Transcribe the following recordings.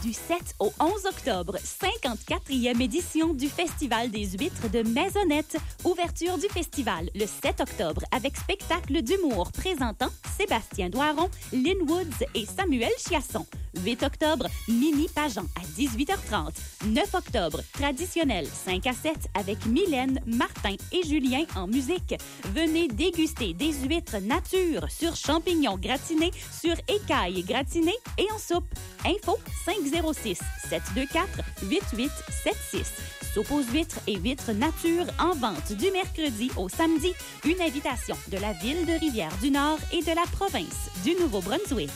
Du 7 au 11 octobre, 54e édition du Festival des huîtres de Maisonnette. Ouverture du festival le 7 octobre avec spectacle d'humour présentant Sébastien Doiron, Lynn Woods et Samuel Chiasson. 8 octobre, Mini Pageant à 18h30. 9 octobre, traditionnel 5 à 7 avec Mylène, Martin et Julien en musique. Venez déguster des huîtres nature sur champignons gratinés, sur écailles gratinées et en soupe. Info 506-724-8876. Soupe aux huîtres et huîtres nature en vente du mercredi au samedi. Une invitation de la ville de Rivière-du-Nord et de la province du Nouveau-Brunswick.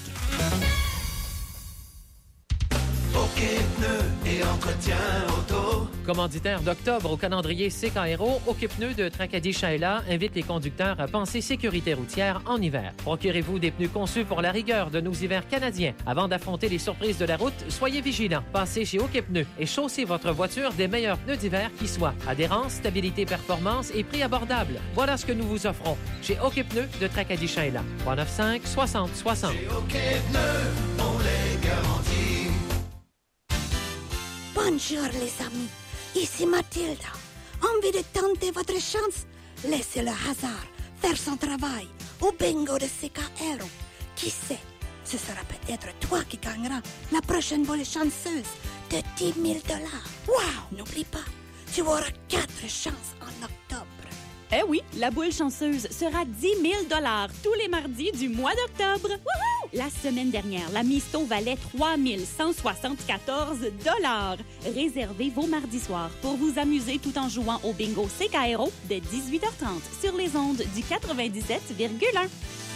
OK Pneus et entretien auto. Commanditaire d'octobre au calendrier CKRO, OK Pneus de Tracadie-Shaila invite les conducteurs à penser sécurité routière en hiver. Procurez-vous des pneus conçus pour la rigueur de nos hivers canadiens. Avant d'affronter les surprises de la route, soyez vigilants. Passez chez OK Pneus et chaussez votre voiture des meilleurs pneus d'hiver qui soient adhérence, stabilité, performance et prix abordable. Voilà ce que nous vous offrons chez OK Pneus de Tracadie-Shaila. 395-60-60. Chez OK Pneus, on les garantit. Bonjour les amis, ici Mathilda. Envie de tenter votre chance? Laissez le hasard faire son travail au bingo de CKRO. Qui sait, ce sera peut-être toi qui gagneras la prochaine volée chanceuse de 10 000 $. Wow! N'oublie pas, tu auras 4 chances en octobre. Eh oui, la boule chanceuse sera 10 000 $ tous les mardis du mois d'octobre. Wouhou! La semaine dernière, la Misto valait 3 174 $. Réservez vos mardis soirs pour vous amuser tout en jouant au bingo CKRO dès 18h30 sur les ondes du 97,1.